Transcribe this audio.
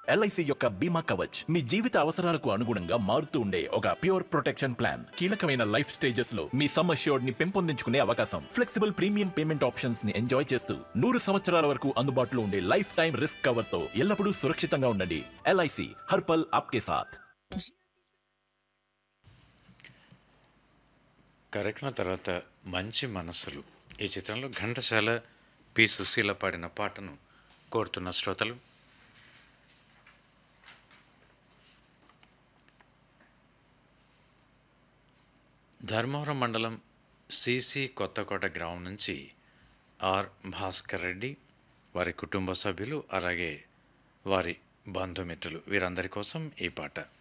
LIC యొక్క బీమా కవచ్ మీ జీవిత అవసరాలకు అనుగుణంగా మారుతూ ఉండే ఒక ప్యూర్ ప్రొటెక్షన్ ప్లాన్. కీలకమైన లైఫ్ స్టేజెస్ లో మీ సమ్ అష్యూర్డ్ ని పెంపొందించుకునే అవకాశం, ఫ్లెక్సిబుల్ ప్రీమియం పేమెంట్ ఆప్షన్స్ ని ఎంజాయ్ చేస్తూ 100 సంవత్సరాల వరకు అందుబాటులో ఉండే లైఫ్ టైం రిస్క్ కవర్ తో ఎల్లప్పుడూ సురక్షితంగా ఉండండి. ఎల్ఐసి హర్పల్ ఆప్కే సాథ్. కార్యక్రమం తర్వాత మంచి మనస్సులు ఈ చిత్రంలో ఘంటసాల పి సుశీల పాడిన పాటను కోరుతున్న శ్రోతలు ధర్మవరం మండలం సిసి కొత్తకోట గ్రామం నుంచి ఆర్ భాస్కర్ రెడ్డి, వారి కుటుంబ సభ్యులు, అలాగే వారి బంధుమిత్రులు వీరందరి కోసం ఈ పాట.